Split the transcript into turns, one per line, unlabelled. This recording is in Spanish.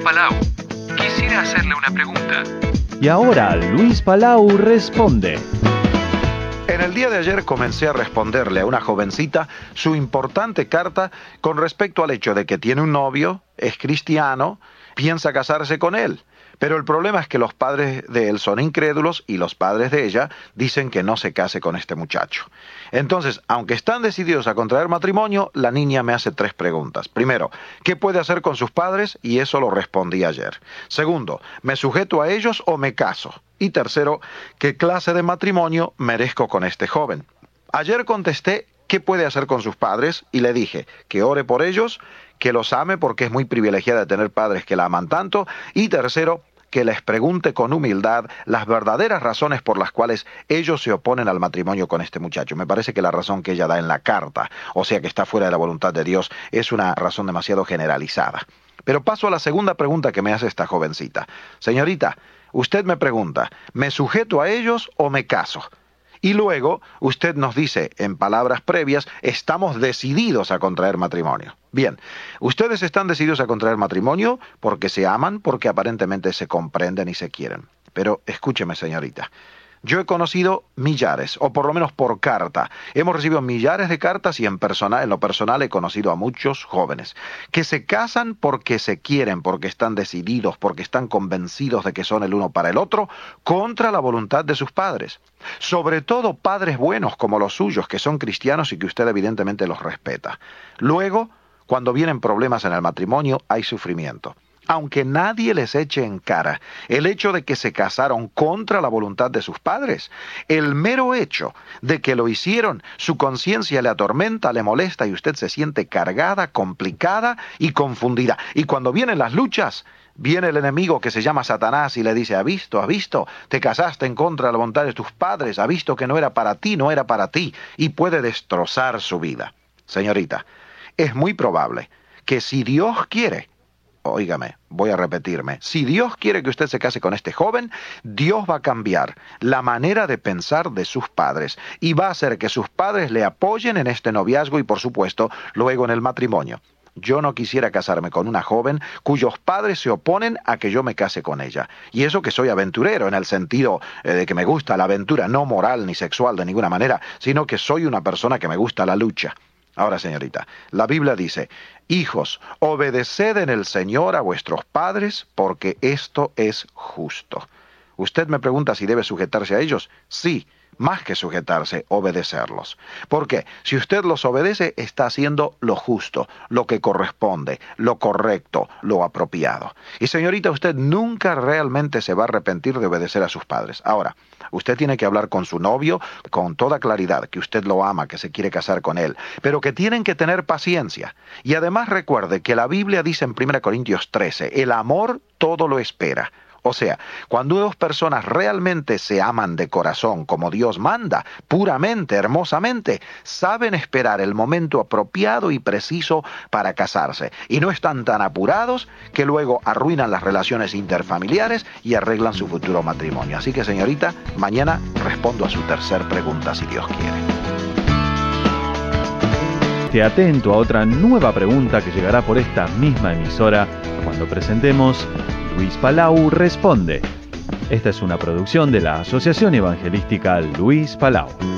Palau. Quisiera hacerle una pregunta.
Y ahora Luis Palau responde.
En el día de ayer comencé a responderle a una jovencita su importante carta con respecto al hecho de que tiene un novio, es cristiano, piensa casarse con él. Pero el problema es que los padres de él son incrédulos y los padres de ella dicen que no se case con este muchacho. Entonces, aunque están decididos a contraer matrimonio, la niña me hace 3 preguntas. Primero, ¿qué puede hacer con sus padres? Y eso lo respondí ayer. Segundo, ¿me sujeto a ellos o me caso? Y tercero, ¿qué clase de matrimonio merezco con este joven? Ayer contesté qué puede hacer con sus padres y le dije que ore por ellos, que los ame porque es muy privilegiada de tener padres que la aman tanto, y tercero, que les pregunte con humildad las verdaderas razones por las cuales ellos se oponen al matrimonio con este muchacho. Me parece que la razón que ella da en la carta, o sea que está fuera de la voluntad de Dios, es una razón demasiado generalizada. Pero paso a la segunda pregunta que me hace esta jovencita. Señorita, usted me pregunta, ¿me sujeto a ellos o me caso? Y luego usted nos dice, en palabras previas, estamos decididos a contraer matrimonio. Bien, ustedes están decididos a contraer matrimonio porque se aman, porque aparentemente se comprenden y se quieren. Pero escúcheme, señorita. Yo he conocido millares, o por lo menos por carta. Hemos recibido millares de cartas y en lo personal he conocido a muchos jóvenes que se casan porque se quieren, porque están decididos, porque están convencidos de que son el uno para el otro, contra la voluntad de sus padres. Sobre todo padres buenos como los suyos, que son cristianos y que usted evidentemente los respeta. Luego, cuando vienen problemas en el matrimonio, hay sufrimiento. Aunque nadie les eche en cara el hecho de que se casaron contra la voluntad de sus padres, el mero hecho de que lo hicieron, su conciencia le atormenta, le molesta y usted se siente cargada, complicada y confundida. Y cuando vienen las luchas, viene el enemigo que se llama Satanás y le dice, ¿has visto? Te casaste en contra de la voluntad de tus padres, ¿has visto que no era para ti? Y puede destrozar su vida. Señorita, es muy probable que si Dios quiere, óigame, voy a repetirme, si Dios quiere que usted se case con este joven, Dios va a cambiar la manera de pensar de sus padres y va a hacer que sus padres le apoyen en este noviazgo y por supuesto luego en el matrimonio. Yo no quisiera casarme con una joven cuyos padres se oponen a que yo me case con ella. Y eso que soy aventurero en el sentido de que me gusta la aventura, no moral ni sexual de ninguna manera, sino que soy una persona que me gusta la lucha. Ahora, señorita, la Biblia dice, hijos, obedeced en el Señor a vuestros padres, porque esto es justo. ¿Usted me pregunta si debe sujetarse a ellos? Sí, más que sujetarse, obedecerlos. Porque si usted los obedece, está haciendo lo justo, lo que corresponde, lo correcto, lo apropiado. Y señorita, usted nunca realmente se va a arrepentir de obedecer a sus padres. Ahora, usted tiene que hablar con su novio con toda claridad, que usted lo ama, que se quiere casar con él, pero que tienen que tener paciencia. Y además recuerde que la Biblia dice en 1 Corintios 13, el amor todo lo espera. O sea, cuando 2 personas realmente se aman de corazón, como Dios manda, puramente, hermosamente, saben esperar el momento apropiado y preciso para casarse. Y no están tan apurados que luego arruinan las relaciones interfamiliares y arreglan su futuro matrimonio. Así que, señorita, mañana respondo a su 3ª pregunta, si Dios quiere.
Esté atento a otra nueva pregunta que llegará por esta misma emisora cuando presentemos Luis Palau Responde. Esta es una producción de la Asociación Evangelística Luis Palau.